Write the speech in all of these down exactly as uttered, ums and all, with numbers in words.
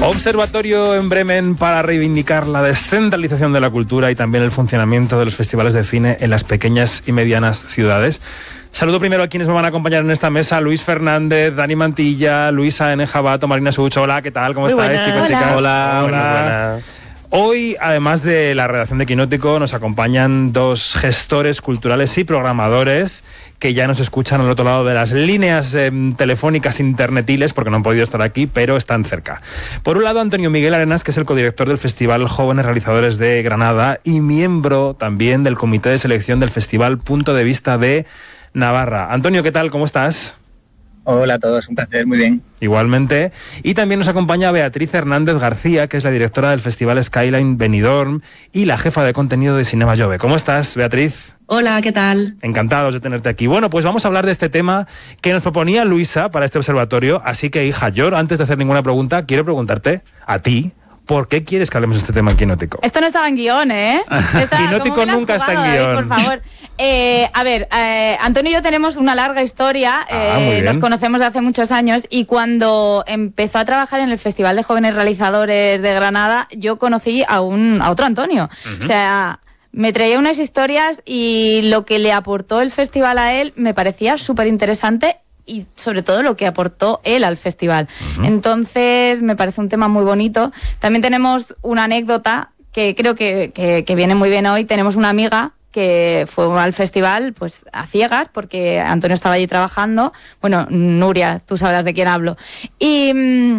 Observatorio en Bremen para reivindicar la descentralización de la cultura y también el funcionamiento de los festivales de cine en las pequeñas y medianas ciudades. Saludo primero a quienes me van a acompañar en esta mesa: Luis Fernández, Dani Mantilla, Luisa N. Jabato, Marina Sucho. Hola, ¿qué tal? ¿Cómo Muy estáis, buenas. chicos, chicas? Hola, hola. buenas. Hoy, además de la redacción de Quinótico, nos acompañan dos gestores culturales y programadores que ya nos escuchan al otro lado de las líneas eh, telefónicas internetiles, porque no han podido estar aquí, pero están cerca. Por un lado, Antonio Miguel Arenas, que es el codirector del Festival Jóvenes Realizadores de Granada y miembro también del comité de selección del Festival Punto de Vista de Navarra. Antonio, ¿qué tal? ¿Cómo estás? Hola a todos, un placer, muy bien. Igualmente. Y también nos acompaña Beatriz Hernández García, que es la directora del Festival Skyline Benidorm y la jefa de contenido de Cinema Jove. ¿Cómo estás, Beatriz? Hola, ¿qué tal? Encantados de tenerte aquí. Bueno, pues vamos a hablar de este tema que nos proponía Luisa para este observatorio. Así que, hija, yo antes de hacer ninguna pregunta, quiero preguntarte a ti, ¿por qué quieres que hablemos de este tema en Quinótico? Esto no estaba en guión, ¿eh? Está, Quinótico nunca está en guión. David, por favor. Eh, a ver, eh, Antonio y yo tenemos una larga historia. Ah, eh, nos conocemos de hace muchos años y cuando empezó a trabajar en el Festival de Jóvenes Realizadores de Granada, yo conocí a, un, a otro Antonio. Uh-huh. O sea, me traía unas historias y lo que le aportó el festival a él me parecía súper interesante. Y sobre todo lo que aportó él al festival. Uh-huh. Entonces me parece un tema muy bonito. También tenemos una anécdota que creo que, que, que viene muy bien hoy. Tenemos una amiga que fue al festival pues a ciegas porque Antonio estaba allí trabajando. Bueno, Nuria, tú sabrás de quién hablo. Y,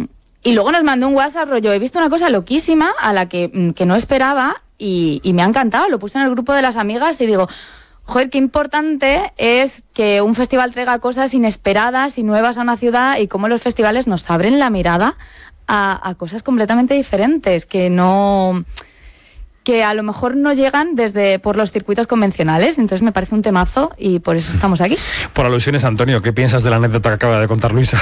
y luego nos mandó un WhatsApp rollo: he visto una cosa loquísima a la que, que no esperaba y, y me ha encantado. Lo puse en el grupo de las amigas y digo: joder, qué importante es que un festival traiga cosas inesperadas y nuevas a una ciudad y cómo los festivales nos abren la mirada a, a cosas completamente diferentes que no... que a lo mejor no llegan desde por los circuitos convencionales. Entonces me parece un temazo y por eso estamos aquí. Por alusiones, Antonio, ¿qué piensas de la anécdota que acaba de contar Luisa?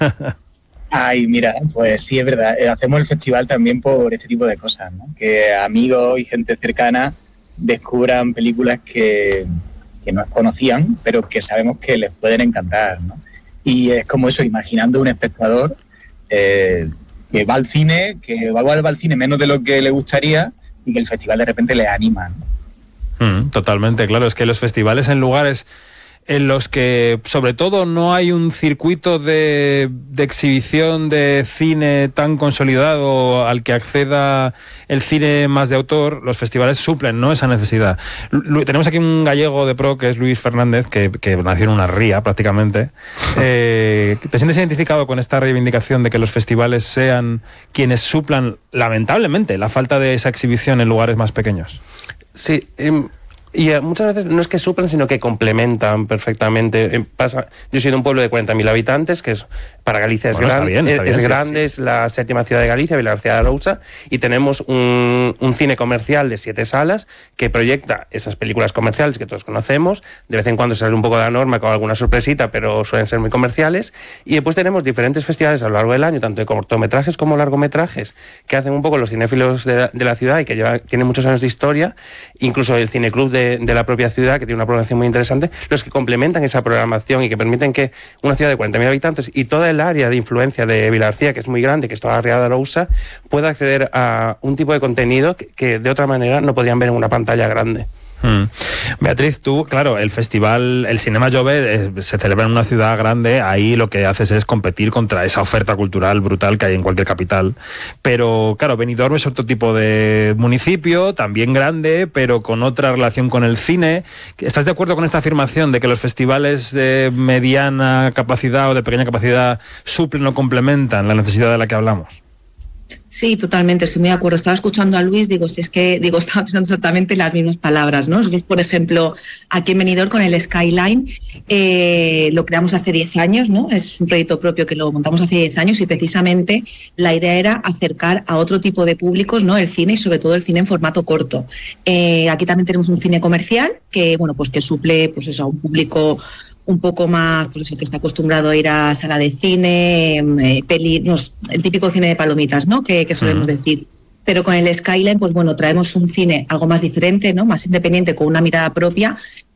Ay, mira, pues sí, es verdad. Hacemos el festival también por este tipo de cosas, ¿no? Que amigos y gente cercana descubran películas que, que no conocían, pero que sabemos que les pueden encantar, ¿no? Y es como eso, imaginando un espectador eh, que va al cine, que va, va al cine menos de lo que le gustaría y que el festival de repente le anima, ¿no? Mm, totalmente, claro. Es que los festivales en lugares en los que sobre todo no hay un circuito de, de exhibición de cine tan consolidado al que acceda el cine más de autor, los festivales suplen, ¿no?, esa necesidad. Lu- tenemos aquí un gallego de pro que es Luis Fernández, que, que nació en una ría prácticamente. Eh, ¿Te sientes identificado con esta reivindicación de que los festivales sean quienes suplan, lamentablemente, la falta de esa exhibición en lugares más pequeños? Sí, eh, y eh, muchas veces no es que suplan, sino que complementan perfectamente. Eh, pasa, yo soy de un pueblo de cuarenta mil habitantes, que es, para Galicia es, bueno, gran, bien, es, bien, es sí, grande, sí. Es la séptima ciudad de Galicia, Vilagarcía de Arousa, y tenemos un, un cine comercial de siete salas que proyecta esas películas comerciales que todos conocemos. De vez en cuando sale un poco de la norma con alguna sorpresita, pero suelen ser muy comerciales. Y después tenemos diferentes festivales a lo largo del año, tanto de cortometrajes como largometrajes, que hacen un poco los cinéfilos de la, de la ciudad y que lleva, tienen muchos años de historia, incluso el cineclub de, de la propia ciudad, que tiene una programación muy interesante, los que complementan esa programación y que permiten que una ciudad de cuarenta mil habitantes y toda el área de influencia de Vilagarcía, que es muy grande, que es toda la ría de Arousa, pueda acceder a un tipo de contenido que, que de otra manera no podrían ver en una pantalla grande. Hmm. Beatriz, tú, claro, el festival, el Cinema Jove eh, se celebra en una ciudad grande, ahí lo que haces es competir contra esa oferta cultural brutal que hay en cualquier capital, pero claro, Benidorm es otro tipo de municipio, también grande, pero con otra relación con el cine. ¿Estás de acuerdo con esta afirmación de que los festivales de mediana capacidad o de pequeña capacidad suplen o complementan la necesidad de la que hablamos? Sí, totalmente, estoy muy de acuerdo. Estaba escuchando a Luis, digo, si es que digo, estaba pensando exactamente las mismas palabras, ¿no? Nosotros, por ejemplo, aquí en Benidorm con el Skyline, eh, lo creamos hace diez años, ¿no? Es un proyecto propio que lo montamos hace diez años y precisamente la idea era acercar a otro tipo de públicos, ¿no?, el cine y sobre todo el cine en formato corto. Eh, aquí también tenemos un cine comercial que, bueno, pues que suple, pues eso, a un público un poco más, pues eso, que está acostumbrado a ir a sala de cine, eh, peli, no, el típico cine de palomitas, ¿no?, que, que solemos uh-huh. decir. Pero con el Skyline, pues bueno, traemos un cine algo más diferente, ¿no?, más independiente, con una mirada propia,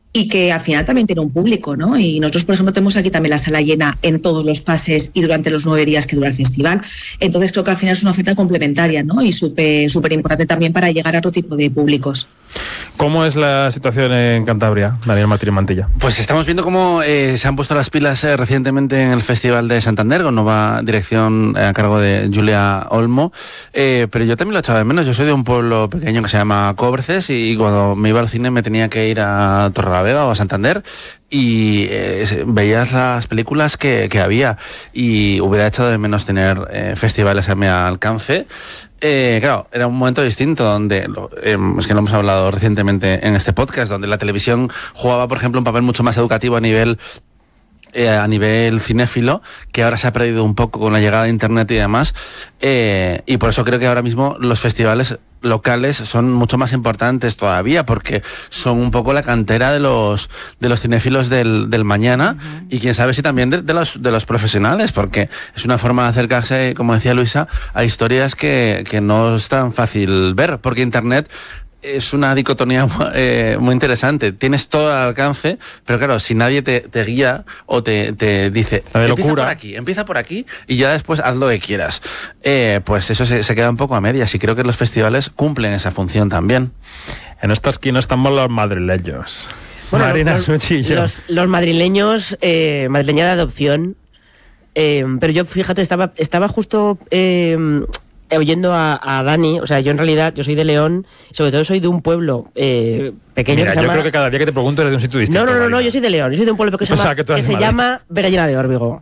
y que al final también tiene un público, ¿no? Y nosotros, por ejemplo, tenemos aquí también la sala llena en todos los pases y durante los nueve días que dura el festival. Entonces creo que al final es una oferta complementaria, ¿no? Y súper súper importante también para llegar a otro tipo de públicos. ¿Cómo es la situación en Cantabria, Daniel Martínez Mantilla? Pues estamos viendo cómo eh, se han puesto las pilas eh, recientemente en el Festival de Santander, con nueva dirección eh, a cargo de Julia Olmo, eh, pero yo también lo echaba de menos. Yo soy de un pueblo pequeño que se llama Cobreces y cuando me iba al cine me tenía que ir a Torrelavega o a Santander y eh, veías las películas que, que había y hubiera echado de menos tener eh, festivales a mi alcance. Eh, claro, era un momento distinto donde, eh, es que lo hemos hablado recientemente en este podcast, donde la televisión jugaba, por ejemplo, un papel mucho más educativo a nivel eh, a nivel cinéfilo, que ahora se ha perdido un poco con la llegada de internet y demás, eh, y por eso creo que ahora mismo los festivales locales son mucho más importantes todavía, porque son un poco la cantera de los de los cinéfilos del, del mañana, uh-huh. Y quién sabe si también de, de los de los profesionales, porque es una forma de acercarse, como decía Luisa, a historias que, que no es tan fácil ver, porque internet es una dicotomía eh, muy interesante. Tienes todo al alcance, pero claro, si nadie te, te guía o te, te dice, empieza locura. por aquí, empieza por aquí y ya después haz lo que quieras, eh, pues eso se, se queda un poco a medias, y creo que los festivales cumplen esa función también. En esta esquina estamos los madrileños. Bueno, Marina los, Suchillo. Los, los madrileños, eh, madrileña de adopción, eh, pero yo, fíjate, estaba, estaba justo... Eh, oyendo a, a Dani, o sea, yo en realidad, yo soy de León, sobre todo soy de un pueblo eh, pequeño. Mira, que se yo llama... creo que cada día que te pregunto eres de un sitio distinto. No, no, no, Marina. no, yo soy de León, yo soy de un pueblo que se O sea, llama, que tú que eres se Madrid. llama Berallena de Órbigo.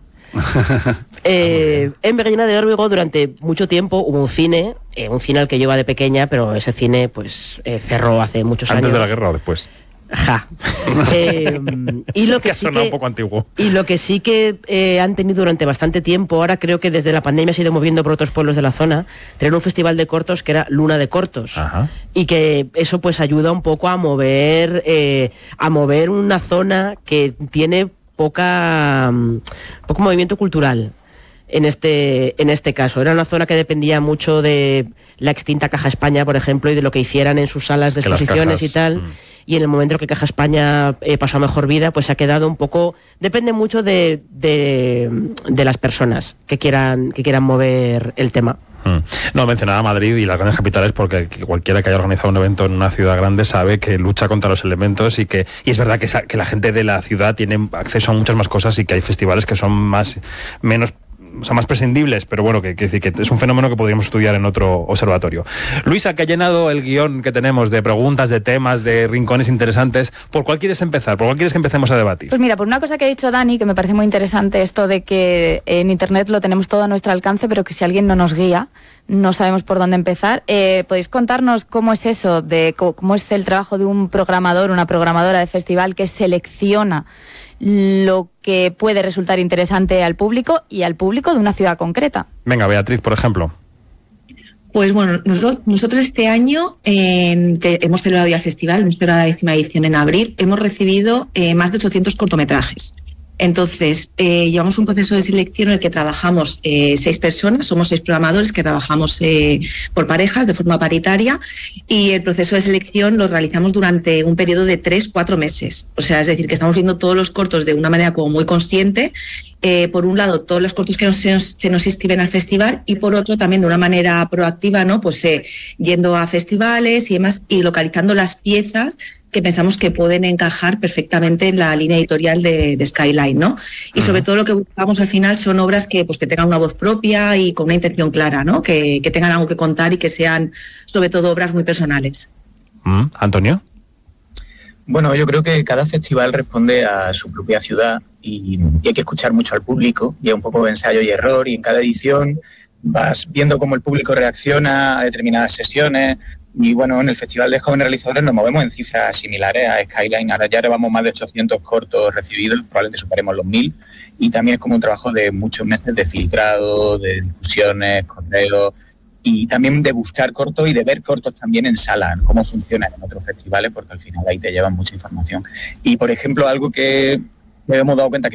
eh, en Berallena de Órbigo durante mucho tiempo hubo un cine, eh, un cine al que yo iba de pequeña, pero ese cine pues eh, cerró hace muchos ¿Antes años. de la guerra o después? Ja. eh, y lo que, que sí suena que un poco antiguo. y lo que sí que eh, han tenido durante bastante tiempo, ahora creo que desde la pandemia se ha ido moviendo por otros pueblos de la zona, tener un festival de cortos que era Luna de Cortos. Ajá. Y que eso pues ayuda un poco a mover eh, a mover una zona que tiene poca poco movimiento cultural. En este, en este caso, era una zona que dependía mucho de la extinta Caja España, por ejemplo, y de lo que hicieran en sus salas de Que las exposiciones cajas, y tal. Mm. Y en el momento que Caja España eh, pasó a mejor vida, pues ha quedado un poco... Depende mucho de, de, de las personas que quieran, que quieran mover el tema. Mm. No, mencionaba Madrid y las grandes capitales porque cualquiera que haya organizado un evento en una ciudad grande sabe que lucha contra los elementos y que y es verdad que, que la gente de la ciudad tiene acceso a muchas más cosas y que hay festivales que son más menos... O sea, más prescindibles, pero bueno, que, que, que es un fenómeno que podríamos estudiar en otro observatorio. Luisa, que ha llenado el guión que tenemos de preguntas, de temas, de rincones interesantes, ¿por cuál quieres empezar? ¿Por cuál quieres que empecemos a debatir? Pues mira, por una cosa que ha dicho Dani, que me parece muy interesante, esto de que en Internet lo tenemos todo a nuestro alcance, pero que si alguien no nos guía, no sabemos por dónde empezar. Eh, ¿Podéis contarnos cómo es eso, de cómo, cómo es el trabajo de un programador, una programadora de festival que selecciona lo que puede resultar interesante al público y al público de una ciudad concreta? Venga, Beatriz, por ejemplo. Pues bueno, nosotros, nosotros este año, eh, que hemos celebrado ya el festival, hemos celebrado la décima edición en abril, hemos recibido eh, más de ochocientos cortometrajes. Entonces, eh, llevamos un proceso de selección en el que trabajamos eh, seis personas, somos seis programadores que trabajamos eh, por parejas de forma paritaria, y el proceso de selección lo realizamos durante un periodo de tres, cuatro meses. O sea, es decir, que estamos viendo todos los cortos de una manera como muy consciente. Eh, por un lado, todos los cortos que nos, se, nos, se nos inscriben al festival, y por otro también de una manera proactiva, ¿no? Pues eh, yendo a festivales y demás y localizando las piezas que pensamos que pueden encajar perfectamente en la línea editorial de, de Skyline, ¿no? Y sobre todo lo que buscamos al final son obras que, pues, que tengan una voz propia y con una intención clara, ¿no? Que, que tengan algo que contar y que sean, sobre todo, obras muy personales. Mm, ¿Antonio? Bueno, yo creo que cada festival responde a su propia ciudad y, y hay que escuchar mucho al público, y es un poco de ensayo y error, y en cada edición vas viendo cómo el público reacciona a determinadas sesiones. Y bueno, en el Festival de Jóvenes Realizadores nos movemos en cifras similares a Skyline. Ahora ya llevamos más de ochocientos cortos recibidos, probablemente superemos los mil. Y también es como un trabajo de muchos meses de filtrado, de discusiones, correos, y también de buscar cortos y de ver cortos también en sala, cómo funcionan en otros festivales, porque al final ahí te llevan mucha información. Y por ejemplo, algo que me hemos dado cuenta que